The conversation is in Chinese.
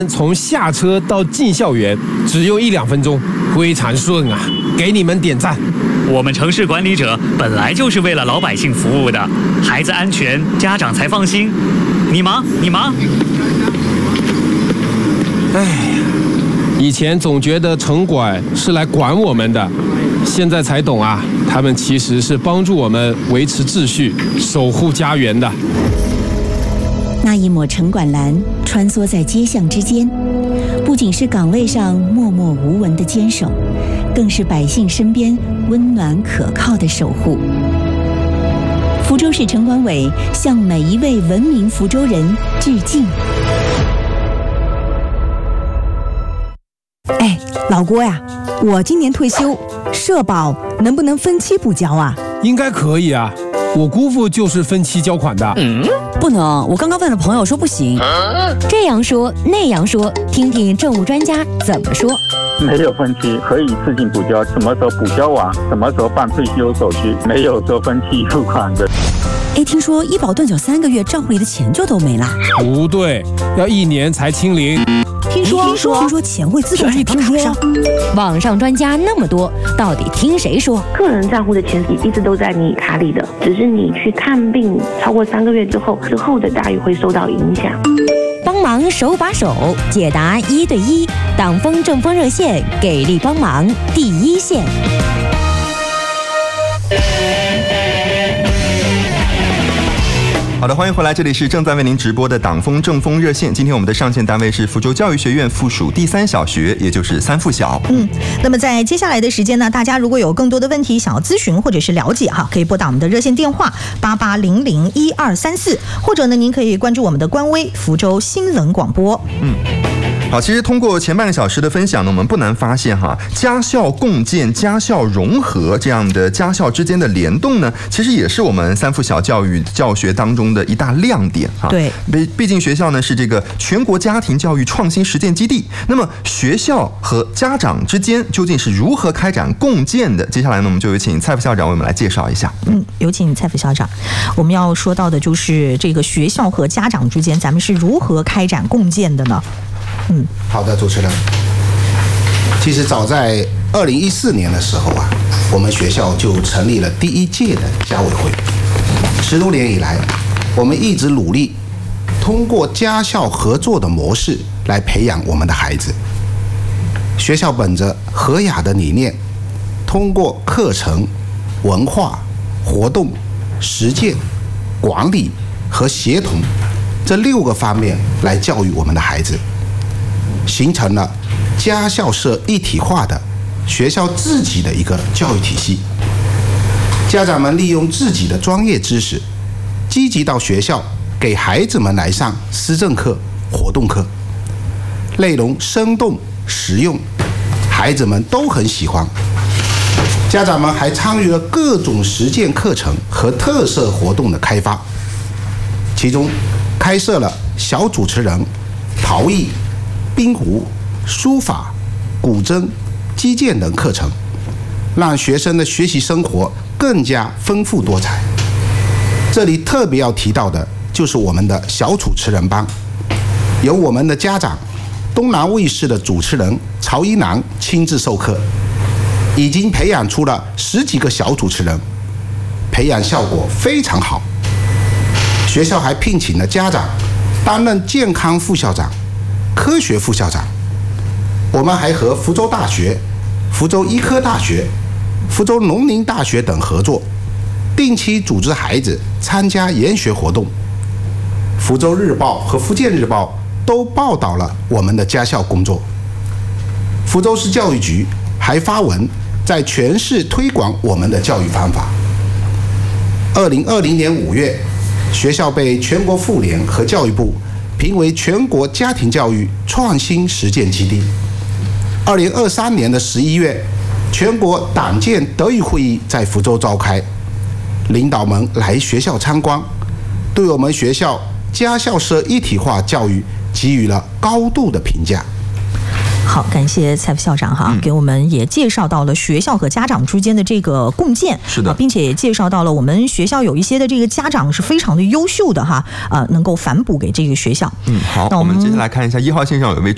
从下车到进校园只用1-2分钟，非常顺啊！给你们点赞。 我们城市管理者本来就是为了老百姓服务的，孩子安全，家长才放心。你忙，你忙。 哎呀，以前总觉得城管是来管我们的，现在才懂啊，他们其实是帮助我们维持秩序、守护家园的。 那一抹城管蓝穿梭在街巷之间，不仅是岗位上默默无闻的坚守，更是百姓身边温暖可靠的守护。福州市城管委向每一位文明福州人致敬。 哎，老郭呀，我今年退休，社保能不能分期补交啊？ 应该可以啊，我姑父就是分期交款的。 不能，我刚刚问了朋友说不行。 这样说那样说，听听政务专家怎么说。 没有分期，可以自行补交，什么时候补交完，什么时候办退休手续，没有说分期付款的。 哎，听说医保断缴3个月，账户里的钱就都没了。 不对，要1年才清零。 听说钱会自动转到卡上。 网上专家那么多，到底听谁说？ 个人账户的钱一直都在你卡里的，只是你去看病超过3个月之后的待遇会受到影响。 帮忙手把手解答1对1，党风政风热线给力帮忙第一线。 好的，欢迎回来，这里是正在为您直播的党风政风热线。今天我们的上线单位是福州教育学院附属第3小学，也就是3附小。 那么在接下来的时间呢，大家如果有更多的问题想要咨询或者是了解哈，可以拨打我们的热线电话88001234，或者呢，您可以关注我们的官微福州新闻广播。 好，其实通过前半个小时的分享呢，我们不难发现哈，家校共建、家校融合这样的家校之间的联动呢，其实也是我们3附小教育教学当中的一大亮点哈。 对， 毕竟学校呢是这个全国家庭教育创新实践基地，那么学校和家长之间究竟是如何开展共建的？接下来呢，我们就有请蔡副校长为我们来介绍一下。 有请蔡副校长。我们要说到的就是这个学校和家长之间，咱们是如何开展共建的呢？ 好的，主持人。其实早在2014年的时候啊，我们学校就成立了第1届的家委会。10多年以来，我们一直努力通过家校合作的模式来培养我们的孩子。学校本着和雅的理念，通过课程、文化、活动、实践、管理和协同这6个方面来教育我们的孩子，形成了家校社一体化的学校自己的一个教育体系。家长们利用自己的专业知识，积极到学校给孩子们来上思政课、活动课，内容生动实用，孩子们都很喜欢。家长们还参与了各种实践课程和特色活动的开发，其中开设了小主持人、陶艺、冰壶、书法、古筝、击剑等课程，让学生的学习生活更加丰富多彩。这里特别要提到的就是我们的小主持人班，由我们的家长东南卫视的主持人曹一楠亲自授课，已经培养出了10几个小主持人，培养效果非常好。学校还聘请了家长担任健康副校长、科学副校长。我们还和福州大学、福州医科大学、福州农林大学等合作，定期组织孩子参加研学活动。福州日报和福建日报都报道了我们的家校工作。福州市教育局还发文在全市推广我们的教育方法。2020年5月，学校被全国妇联和教育部评为全国家庭教育创新实践基地。2023年11月，全国党建德育会议在福州召开，领导们来学校参观，对我们学校家校社一体化教育给予了高度的评价。 好，感谢蔡副校长哈，给我们也介绍到了学校和家长之间的这个共建， 是的， 并且也介绍到了我们学校有一些的这个家长是非常的优秀的哈，能够反哺给这个学校。 好，那我们接下来看一下1号线上有一位